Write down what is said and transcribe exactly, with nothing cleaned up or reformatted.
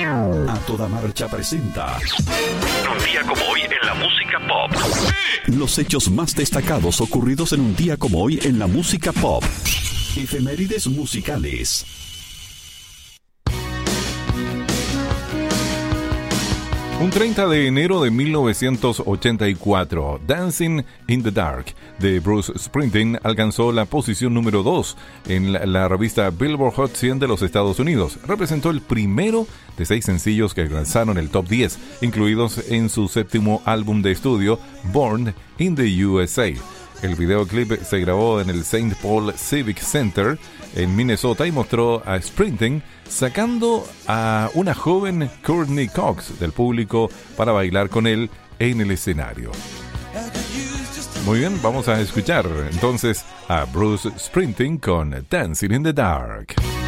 A Toda Marcha presenta Un día como hoy en la música pop. los hechos más destacados ocurridos en un día como hoy en la música pop. Efemérides musicales. Un treinta de enero de mil novecientos ochenta y cuatro, Dancing in the Dark de Bruce Springsteen alcanzó la posición número dos en la, la revista Billboard Hot cien de los Estados Unidos. Representó el primero de seis sencillos que alcanzaron el top diez, incluidos en su séptimo álbum de estudio, Born in the U S A. El videoclip se grabó en el Saint Paul Civic Center en Minnesota y mostró a Springsteen sacando a una joven Courtney Cox del público para bailar con él en el escenario. Muy bien, vamos a escuchar entonces a Bruce Springsteen con Dancing in the Dark.